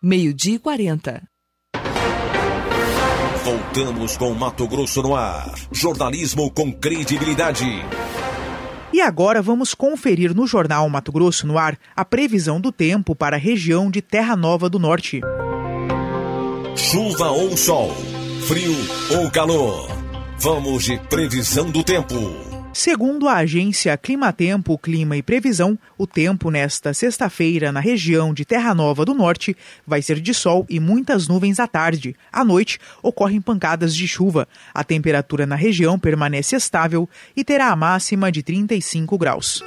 12h40. Voltamos com Mato Grosso no ar. Jornalismo com credibilidade. E agora vamos conferir no Jornal Mato Grosso no ar a previsão do tempo para a região de Terra Nova do Norte. Chuva ou sol, frio ou calor. Vamos de previsão do tempo. Segundo a agência Climatempo, Clima e Previsão, o tempo nesta sexta-feira na região de Terra Nova do Norte vai ser de sol e muitas nuvens à tarde. À noite, ocorrem pancadas de chuva. A temperatura na região permanece estável e terá a máxima de 35 graus.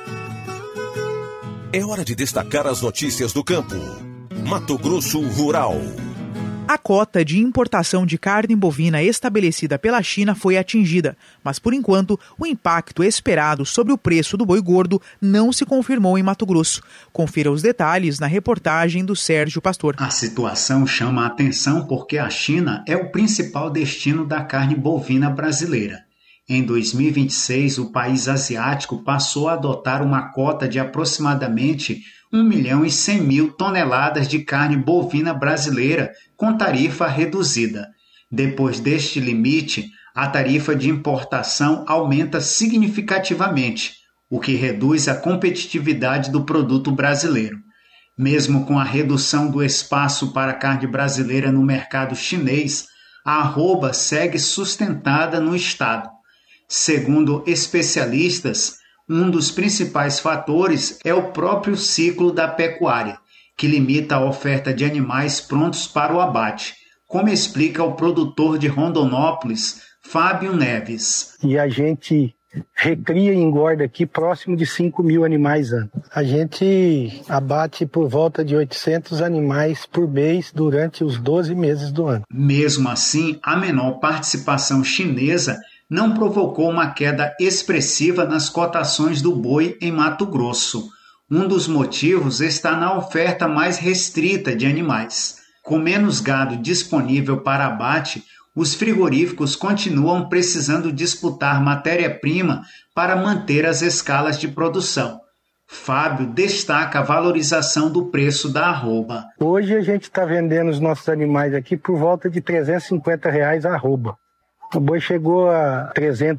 É hora de destacar as notícias do campo. Mato Grosso Rural. A cota de importação de carne bovina estabelecida pela China foi atingida, mas por enquanto o impacto esperado sobre o preço do boi gordo não se confirmou em Mato Grosso. Confira os detalhes na reportagem do Sérgio Pastor. A situação chama a atenção porque a China é o principal destino da carne bovina brasileira. Em 2026, o país asiático passou a adotar uma cota de aproximadamente 1.100.000 toneladas de carne bovina brasileira com tarifa reduzida. Depois deste limite, a tarifa de importação aumenta significativamente, o que reduz a competitividade do produto brasileiro. Mesmo com a redução do espaço para a carne brasileira no mercado chinês, a arroba segue sustentada no estado. Segundo especialistas, um dos principais fatores é o próprio ciclo da pecuária, que limita a oferta de animais prontos para o abate, como explica o produtor de Rondonópolis, Fábio Neves. E a gente recria e engorda aqui próximo de 5.000 animais ano. A gente abate por volta de 800 animais por mês durante os 12 meses do ano. Mesmo assim, a menor participação chinesa não provocou uma queda expressiva nas cotações do boi em Mato Grosso. Um dos motivos está na oferta mais restrita de animais. Com menos gado disponível para abate, os frigoríficos continuam precisando disputar matéria-prima para manter as escalas de produção. Fábio destaca a valorização do preço da arroba. Hoje a gente está vendendo os nossos animais aqui por volta de R$350 a arroba. O boi chegou a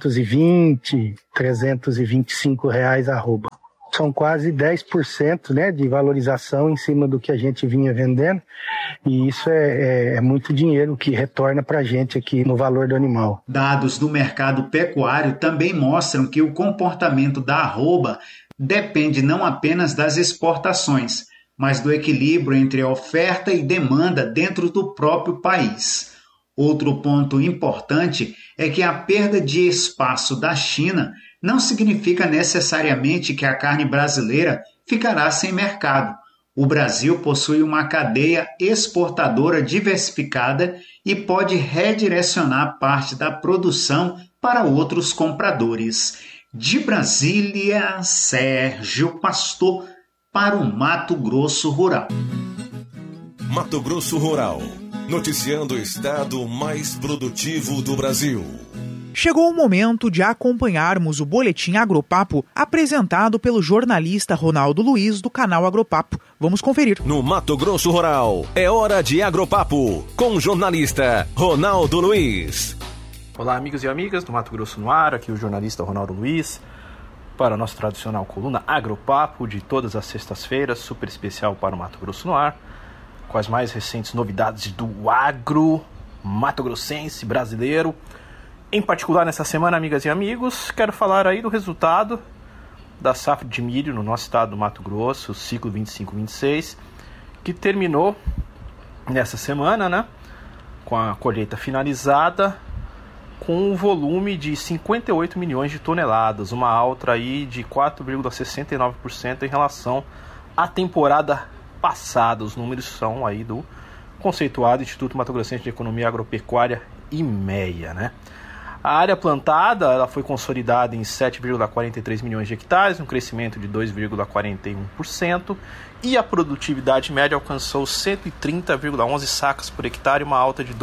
R$320, R$325 a arroba. São quase 10%, né, de valorização em cima do que a gente vinha vendendo. E isso é muito dinheiro que retorna para a gente aqui no valor do animal. Dados do mercado pecuário também mostram que o comportamento da arroba depende não apenas das exportações, mas do equilíbrio entre oferta e demanda dentro do próprio país. Outro ponto importante é que a perda de espaço da China não significa necessariamente que a carne brasileira ficará sem mercado. O Brasil possui uma cadeia exportadora diversificada e pode redirecionar parte da produção para outros compradores. De Brasília, Sérgio Pastor, para o Mato Grosso Rural. Mato Grosso Rural. Noticiando o estado mais produtivo do Brasil. Chegou o momento de acompanharmos o Boletim Agropapo apresentado pelo jornalista Ronaldo Luiz do canal Agropapo. Vamos conferir. No Mato Grosso Rural, é hora de Agropapo com o jornalista Ronaldo Luiz. Olá, amigos e amigas do Mato Grosso no ar, aqui o jornalista Ronaldo Luiz para a nossa tradicional coluna Agropapo de todas as sextas-feiras, super especial para o Mato Grosso no ar, com as mais recentes novidades do agro mato-grossense brasileiro. Em particular, nessa semana, amigas e amigos, quero falar aí do resultado da safra de milho no nosso estado do Mato Grosso, o ciclo 25-26, que terminou nessa semana, né, com a colheita finalizada, com um volume de 58 milhões de toneladas, uma alta aí de 4,69% em relação à temporada passada. Os números são aí do conceituado Instituto Mato Grossense de Economia Agropecuária, IMEA, né? A área plantada ela foi consolidada em 7,43 milhões de hectares, um crescimento de 2,41%, e a produtividade média alcançou 130,11 sacas por hectare, uma alta de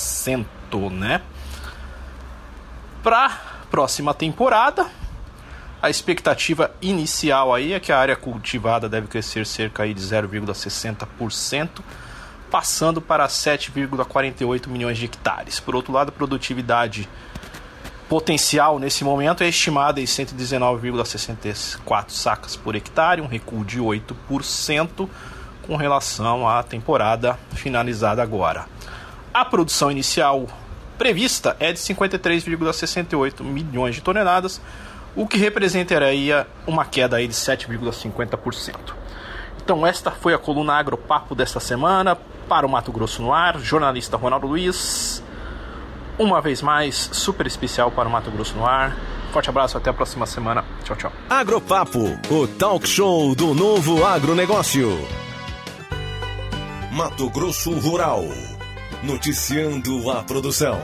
2,23%, né? Para a próxima temporada, A expectativa inicial aí é que a área cultivada deve crescer cerca aí de 0,60%, passando para 7,48 milhões de hectares. Por outro lado, a produtividade potencial nesse momento é estimada em 119,64 sacas por hectare, um recuo de 8% com relação à temporada finalizada agora. A produção inicial prevista é de 53,68 milhões de toneladas, o que representaria uma queda aí de 7,50%. Então esta foi a coluna Agropapo desta semana. Para o Mato Grosso no Ar, jornalista Ronaldo Luiz. Uma vez mais, super especial para o Mato Grosso no Ar. Forte abraço, até a próxima semana. Tchau, tchau. Agropapo, o talk show do novo agronegócio. Mato Grosso Rural, noticiando a produção.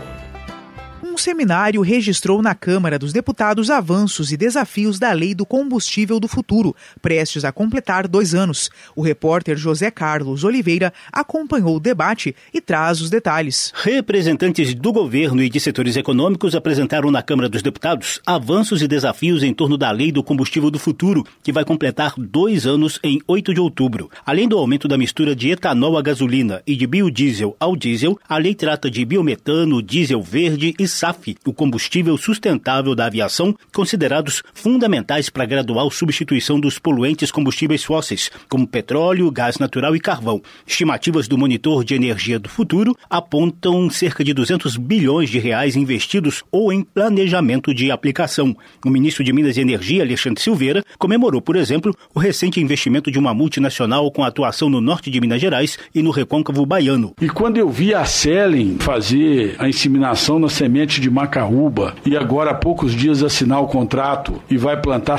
Um seminário registrou na Câmara dos Deputados avanços e desafios da Lei do Combustível do Futuro, prestes a completar 2 anos. O repórter José Carlos Oliveira acompanhou o debate e traz os detalhes. Representantes do governo e de setores econômicos apresentaram na Câmara dos Deputados avanços e desafios em torno da Lei do Combustível do Futuro, que vai completar 2 anos em 8 de outubro. Além do aumento da mistura de etanol à gasolina e de biodiesel ao diesel, a lei trata de biometano, diesel verde e SAF, o combustível sustentável da aviação, considerados fundamentais para a gradual substituição dos poluentes combustíveis fósseis, como petróleo, gás natural e carvão. Estimativas do Monitor de Energia do Futuro apontam cerca de 200 bilhões de reais investidos ou em planejamento de aplicação. O ministro de Minas e Energia, Alexandre Silveira, comemorou, por exemplo, o recente investimento de uma multinacional com atuação no norte de Minas Gerais e no recôncavo baiano. E quando eu vi a Selen fazer a inseminação na semente de macaúba e agora há poucos dias assinar o contrato e vai plantar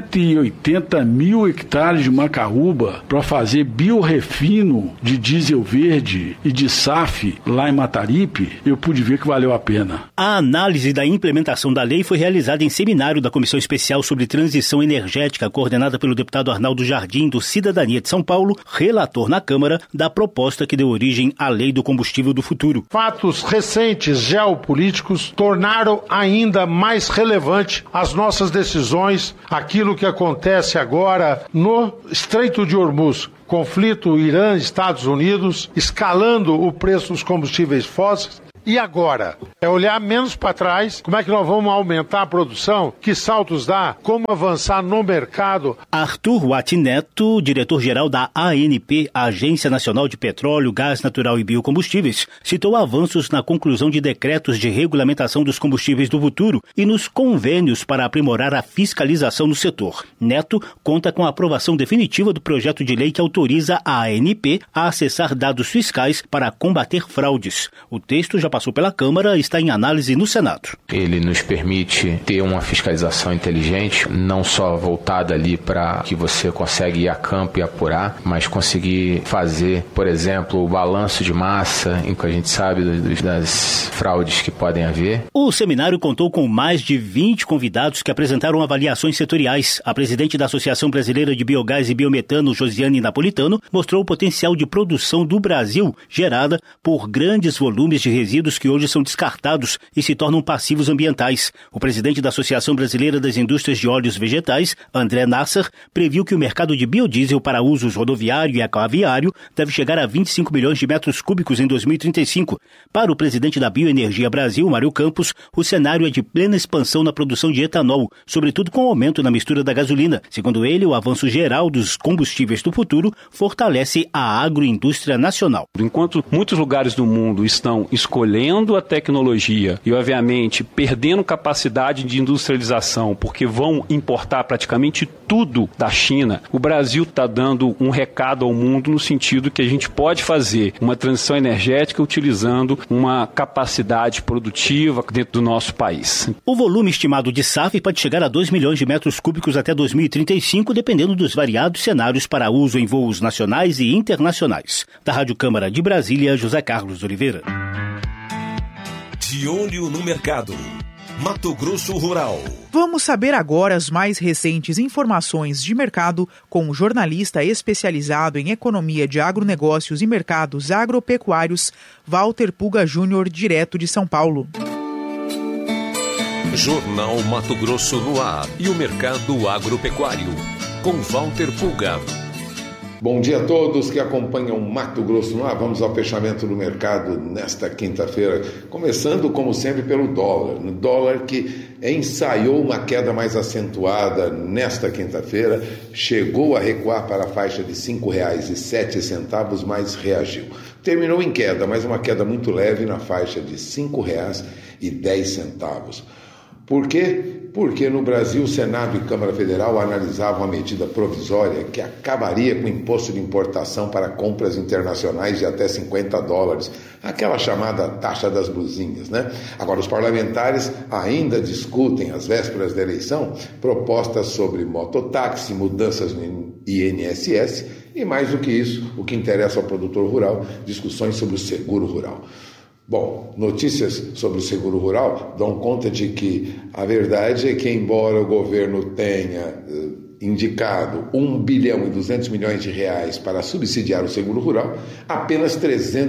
180 mil hectares de macaúba para fazer biorefino de diesel verde e de SAF lá em Mataripe, eu pude ver que valeu a pena. A análise da implementação da lei foi realizada em seminário da Comissão Especial sobre Transição Energética, coordenada pelo deputado Arnaldo Jardim, do Cidadania de São Paulo, relator na Câmara da proposta que deu origem à Lei do Combustível do Futuro. Fatos recentes geopolíticos tornaram ainda mais relevante as nossas decisões, aquilo que acontece agora no Estreito de Hormuz. Conflito Irã-Estados Unidos, escalando o preço dos combustíveis fósseis. E agora? É olhar menos para trás, como é que nós vamos aumentar a produção, que saltos dá, como avançar no mercado. Arthur Watti Neto, diretor-geral da ANP, Agência Nacional de Petróleo, Gás Natural e Biocombustíveis, citou avanços na conclusão de decretos de regulamentação dos combustíveis do futuro e nos convênios para aprimorar a fiscalização no setor. Neto conta com a aprovação definitiva do projeto de lei que autoriza a ANP a acessar dados fiscais para combater fraudes. O texto já passou pela Câmara e está em análise no Senado. Ele nos permite ter uma fiscalização inteligente, não só voltada ali para que você consegue ir a campo e apurar, mas conseguir fazer, por exemplo, o balanço de massa, em que a gente sabe das fraudes que podem haver. O seminário contou com mais de 20 convidados que apresentaram avaliações setoriais. A presidente da Associação Brasileira de Biogás e Biometano, Josiane Napolitano, mostrou o potencial de produção do Brasil gerada por grandes volumes de resíduos que hoje são descartados e se tornam passivos ambientais. O presidente da Associação Brasileira das Indústrias de Óleos Vegetais, André Nasser, previu que o mercado de biodiesel para usos rodoviário e aquaviário deve chegar a 25 milhões de metros cúbicos em 2035. Para o presidente da Bioenergia Brasil, Mário Campos, o cenário é de plena expansão na produção de etanol, sobretudo com o aumento na mistura da gasolina. Segundo ele, o avanço geral dos combustíveis do futuro fortalece a agroindústria nacional. Enquanto muitos lugares do mundo estão escolhendo a tecnologia e, obviamente, perdendo capacidade de industrialização porque vão importar praticamente tudo da China, o Brasil está dando um recado ao mundo no sentido que a gente pode fazer uma transição energética utilizando uma capacidade produtiva dentro do nosso país. O volume estimado de SAF pode chegar a 2 milhões de metros cúbicos até 2035, dependendo dos variados cenários para uso em voos nacionais e internacionais. Da Rádio Câmara de Brasília, José Carlos Oliveira. De olho no mercado. Mato Grosso Rural. Vamos saber agora as mais recentes informações de mercado com o jornalista especializado em economia de agronegócios e mercados agropecuários, Walter Puga Júnior, direto de São Paulo. Jornal Mato Grosso no ar e o mercado agropecuário, com Walter Pulgar. Bom dia a todos que acompanham Mato Grosso no ar. Vamos ao fechamento do mercado nesta quinta-feira, começando como sempre pelo dólar. O dólar que ensaiou uma queda mais acentuada nesta quinta-feira, chegou a recuar para a faixa de R$ 5,07, mas reagiu. Terminou em queda, mas uma queda muito leve na faixa de R$ 5,10. Por quê? Porque no Brasil o Senado e Câmara Federal analisavam a medida provisória que acabaria com o imposto de importação para compras internacionais de até $50, aquela chamada taxa das blusinhas, né? Agora, os parlamentares ainda discutem, às vésperas da eleição, propostas sobre mototáxi, mudanças no INSS e, mais do que isso, o que interessa ao produtor rural, discussões sobre o seguro rural. Bom, notícias sobre o seguro rural dão conta de que a verdade é que, embora o governo tenha indicado R$1 bilhão e 200 milhões para subsidiar o seguro rural, apenas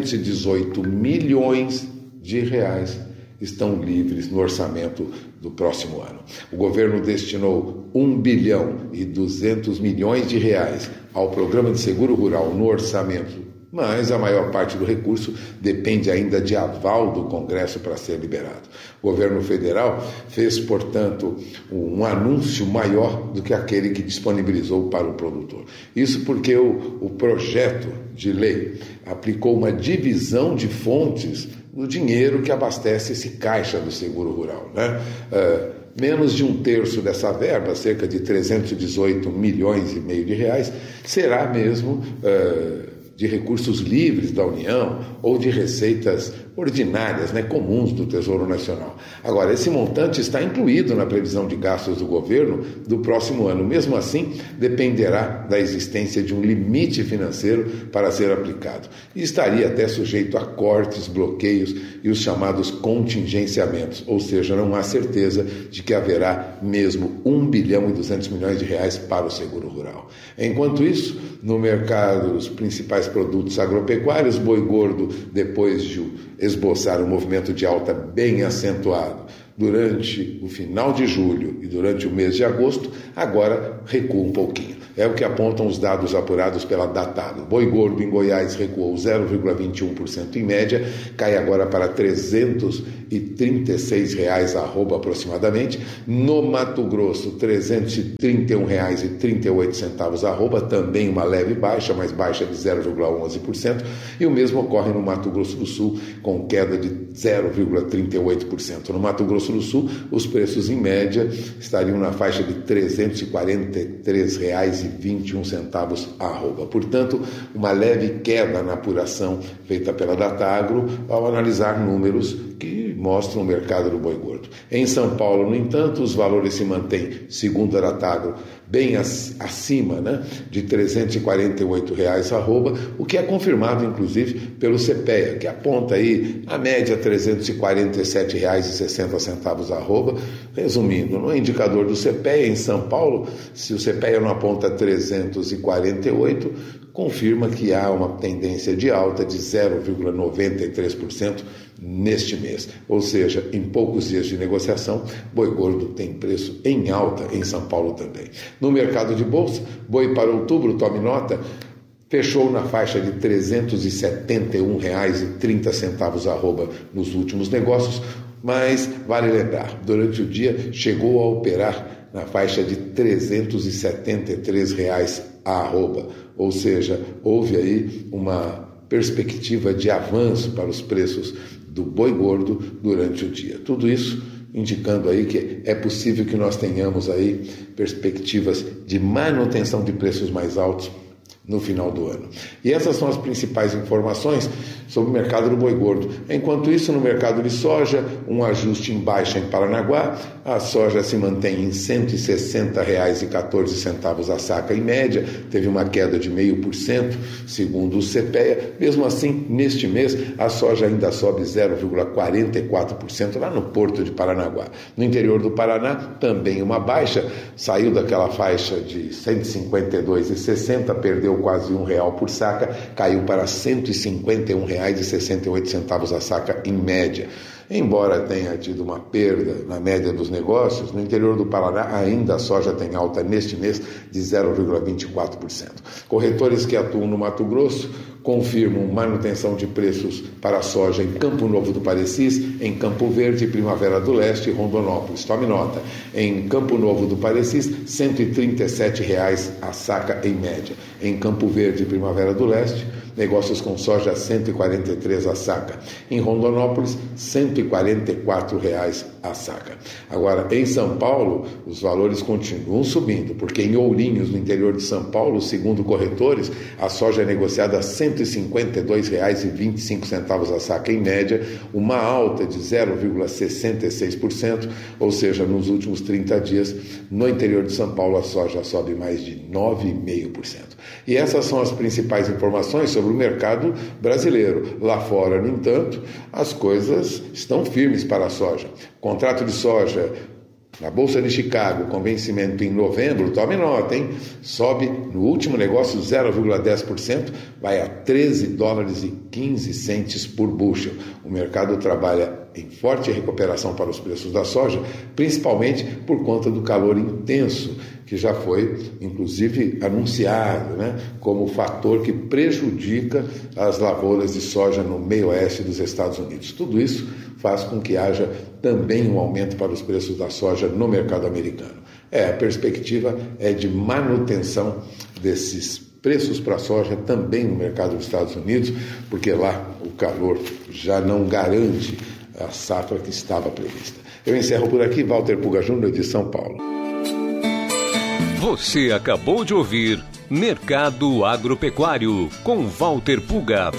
318 milhões de reais estão livres no orçamento do próximo ano. O governo destinou R$1 bilhão e 200 milhões de reais ao programa de seguro rural no orçamento, mas a maior parte do recurso depende ainda de aval do Congresso para ser liberado. O governo federal fez, portanto, um anúncio maior do que aquele que disponibilizou para o produtor. Isso porque o projeto de lei aplicou uma divisão de fontes no dinheiro que abastece esse caixa do seguro rural, né? Menos de 1/3 dessa verba, cerca de 318 milhões e meio de reais, será mesmo de recursos livres da União ou de receitas ordinárias, comuns do Tesouro Nacional. Agora, esse montante está incluído na previsão de gastos do governo do próximo ano. Mesmo assim, dependerá da existência de um limite financeiro para ser aplicado. E estaria até sujeito a cortes, bloqueios e os chamados contingenciamentos, ou seja, não há certeza de que haverá mesmo R$1 bilhão e 200 milhões de reais para o seguro rural. Enquanto isso, no mercado dos principais produtos agropecuários, boi gordo, depois de esboçar um movimento de alta bem acentuado durante o final de julho e durante o mês de agosto, agora recua um pouquinho. É o que apontam os dados apurados pela Datado. Boi gordo em Goiás recuou 0,21% em média, cai agora para R$ 336 aproximadamente. No Mato Grosso, R$ 331,38 também uma leve baixa, mas baixa de 0,11%. E o mesmo ocorre no Mato Grosso do Sul, com queda de 0,38%. No Mato Grosso do Sul, os preços em média estariam na faixa de R$ 343,21 arroba. Portanto, uma leve queda na apuração feita pela Datagro ao analisar números que mostram o mercado do boi gordo. Em São Paulo, no entanto, os valores se mantêm, segundo a Datagro, bem acima de R$ 348 arroba, o que é confirmado, inclusive, pelo CPEA, que aponta aí a média R$ 347,60 arroba. Resumindo, no indicador do CPEA em São Paulo, se o CPEA não aponta 348, confirma que há uma tendência de alta de 0,93% neste mês. Ou seja, em poucos dias de negociação, boi gordo tem preço em alta em São Paulo também. No mercado de bolsa, boi para outubro, tome nota, fechou na faixa de R$ 371,30 arroba nos últimos negócios, mas vale lembrar, durante o dia chegou a operar na faixa de R$ 373 arroba, ou seja, houve aí uma perspectiva de avanço para os preços do boi gordo durante o dia. Tudo isso indicando aí que é possível que nós tenhamos aí perspectivas de manutenção de preços mais altos no final do ano. E essas são as principais informações sobre o mercado do boi gordo. Enquanto isso, no mercado de soja, um ajuste em baixa em Paranaguá, a soja se mantém em R$ 160,14 a saca em média, teve uma queda de 0,5%, segundo o CPEA. Mesmo assim, neste mês, a soja ainda sobe 0,44% lá no porto de Paranaguá. No interior do Paraná, também uma baixa, saiu daquela faixa de R$ 152,60, perdeu cresceu quase R$1 por saca, caiu para R$ 151,68 a saca em média. Embora tenha tido uma perda na média dos negócios, no interior do Paraná ainda a soja tem alta neste mês de 0,24%. Corretores que atuam no Mato Grosso confirmam manutenção de preços para a soja em Campo Novo do Parecis, em Campo Verde, Primavera do Leste e Rondonópolis. Tome nota, em Campo Novo do Parecis, R$ 137,00 a saca em média. Em Campo Verde e Primavera do Leste, negócios com soja R$ 143 a saca. Em Rondonópolis, R$ 144,00 a saca. Agora, em São Paulo, os valores continuam subindo, porque em Ourinhos, no interior de São Paulo, segundo corretores, a soja é negociada a R$ 152,25 a saca em média, uma alta de 0,66%, ou seja, nos últimos 30 dias, no interior de São Paulo, a soja sobe mais de 9,5%. E essas são as principais informações sobre o mercado brasileiro. Lá fora, no entanto, as coisas estão firmes para a soja. O contrato de soja na Bolsa de Chicago, com vencimento em novembro, tome nota, hein? Sobe no último negócio 0,10%, vai a $13,15 por bushel. O mercado trabalha em forte recuperação para os preços da soja, principalmente por conta do calor intenso, que já foi, inclusive, anunciado, como fator que prejudica as lavouras de soja no meio-oeste dos Estados Unidos. Tudo isso faz com que haja também um aumento para os preços da soja no mercado americano. A perspectiva é de manutenção desses preços para a soja também no mercado dos Estados Unidos, porque lá o calor já não garante a safra que estava prevista. Eu encerro por aqui, Walter Puga Júnior, de São Paulo. Você acabou de ouvir Mercado Agropecuário, com Walter Puga.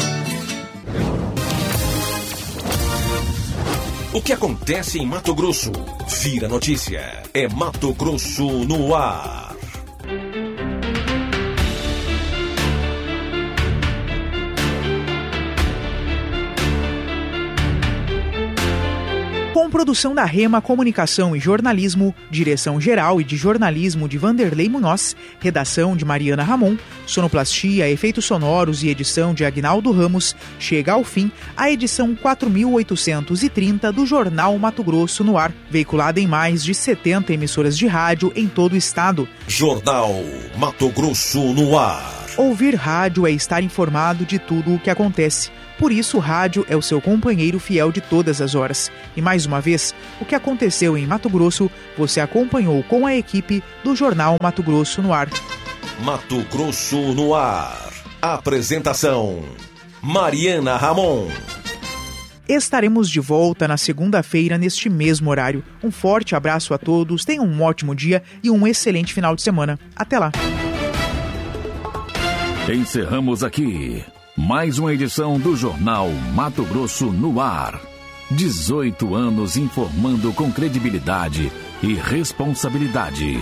O que acontece em Mato Grosso? Vira notícia. É Mato Grosso no ar. Com produção da Rema Comunicação e Jornalismo, direção geral e de jornalismo de Vanderlei Munhoz, redação de Mariana Ramon, sonoplastia, efeitos sonoros e edição de Agnaldo Ramos, chega ao fim a edição 4.830 do Jornal Mato Grosso no ar, veiculada em mais de 70 emissoras de rádio em todo o estado. Jornal Mato Grosso no ar. Ouvir rádio é estar informado de tudo o que acontece. Por isso, o rádio é o seu companheiro fiel de todas as horas. E mais uma vez, o que aconteceu em Mato Grosso, você acompanhou com a equipe do Jornal Mato Grosso no ar. Mato Grosso no ar. Apresentação: Mariana Ramon. Estaremos de volta na segunda-feira neste mesmo horário. Um forte abraço a todos, tenham um ótimo dia e um excelente final de semana. Até lá. Encerramos aqui mais uma edição do Jornal Mato Grosso no ar. 18 anos informando com credibilidade e responsabilidade.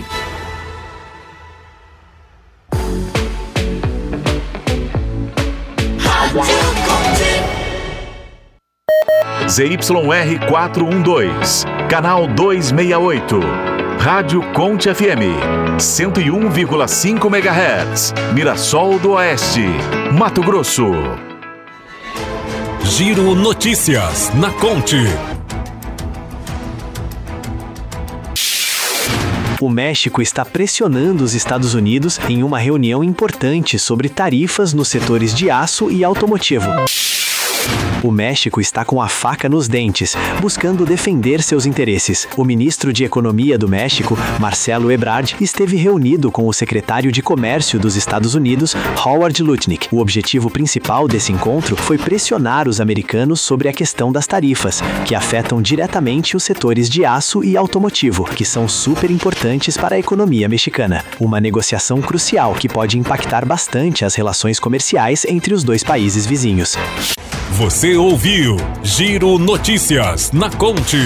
ZYR 412, canal 268. Rádio Conte FM, 101,5 MHz, Mirassol do Oeste, Mato Grosso. Giro Notícias na Conte. O México está pressionando os Estados Unidos em uma reunião importante sobre tarifas nos setores de aço e automotivo. O México está com a faca nos dentes, buscando defender seus interesses. O ministro de Economia do México, Marcelo Ebrard, esteve reunido com o secretário de Comércio dos Estados Unidos, Howard Lutnick. O objetivo principal desse encontro foi pressionar os americanos sobre a questão das tarifas, que afetam diretamente os setores de aço e automotivo, que são super importantes para a economia mexicana. Uma negociação crucial que pode impactar bastante as relações comerciais entre os dois países vizinhos. Você ouviu Giro Notícias na Conte.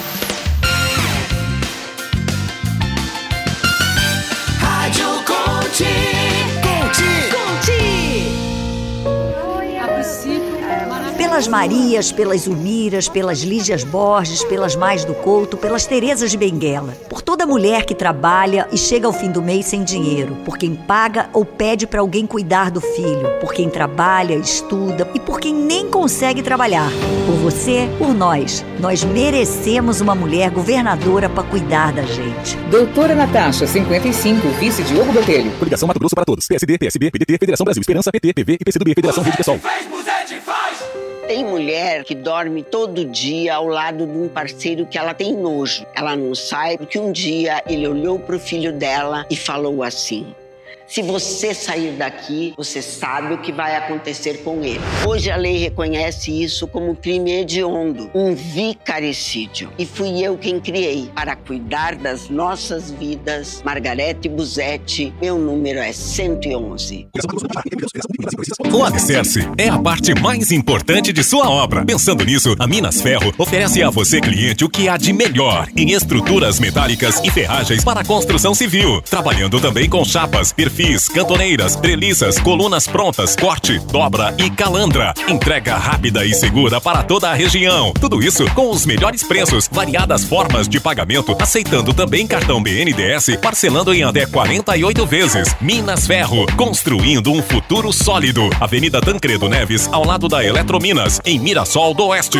Rádio Conte. Pela Pelas Marias, pelas Zulmiras, pelas Lígias Borges, pelas Mais do Couto, pelas Terezas de Benguela. Por toda mulher que trabalha e chega ao fim do mês sem dinheiro. Por quem paga ou pede para alguém cuidar do filho. Por quem trabalha, estuda e por quem nem consegue trabalhar. Por você, por nós. Nós merecemos uma mulher governadora para cuidar da gente. Doutora Natasha, 55, vice Diogo Botelho. Coligação Mato Grosso para Todos. PSD, PSB, PDT, Federação Brasil, Esperança, PT, PV e PCdoB, Federação Rede Pessoal. Tem mulher que dorme todo dia ao lado de um parceiro que ela tem nojo. Ela não sai porque um dia ele olhou pro filho dela e falou assim: se você sair daqui, você sabe o que vai acontecer com ele. Hoje a lei reconhece isso como crime hediondo, um vicaricídio. E fui eu quem criei para cuidar das nossas vidas. Margarete Busetti, meu número é 111. O alicerce é a parte mais importante de sua obra. Pensando nisso, a Minas Ferro oferece a você, cliente, o que há de melhor em estruturas metálicas e ferragens para a construção civil. Trabalhando também com chapas, perfis, cantoneiras, treliças, colunas prontas, corte, dobra e calandra. Entrega rápida e segura para toda a região. Tudo isso com os melhores preços, variadas formas de pagamento, aceitando também cartão BNDES, parcelando em até 48 vezes. Minas Ferro, construindo um futuro sólido. Avenida Tancredo Neves, ao lado da Eletrominas, em Mirassol do Oeste.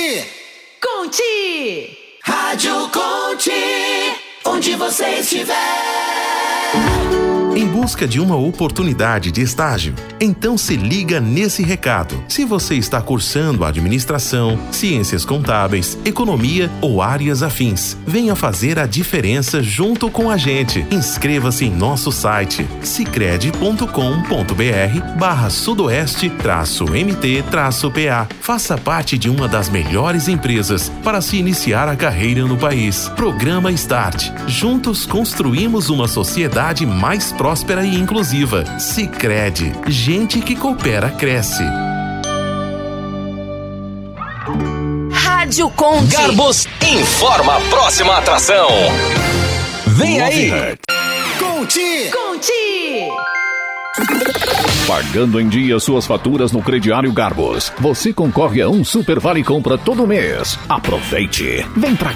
Conte! Rádio Conte, onde você estiver. Em busca de uma oportunidade de estágio? Então se liga nesse recado. Se você está cursando administração, ciências contábeis, economia ou áreas afins, venha fazer a diferença junto com a gente. Inscreva-se em nosso site sicredi.com.br/sudoeste-mt-pa. Faça parte de uma das melhores empresas para se iniciar a carreira no país. Programa Start. Juntos construímos uma sociedade mais próspera e inclusiva. Sicredi. Gente que coopera, cresce. Rádio Conte. Garbos informa a próxima atração. Vem aí. Conte. Pagando em dia suas faturas no crediário Garbos, você concorre a um Super Vale Compra todo mês. Aproveite! Vem pra